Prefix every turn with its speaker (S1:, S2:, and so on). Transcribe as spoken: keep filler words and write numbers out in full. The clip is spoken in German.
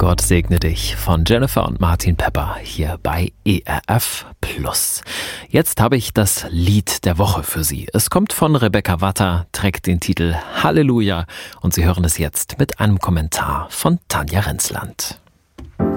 S1: Gott segne dich von Jennifer und Martin Pepper hier bei E R F Plus. Jetzt habe ich das Lied der Woche für Sie. Es kommt von Rebecca Watter, trägt den Titel Halleluja und Sie hören es jetzt mit einem Kommentar von Tanja Rensland.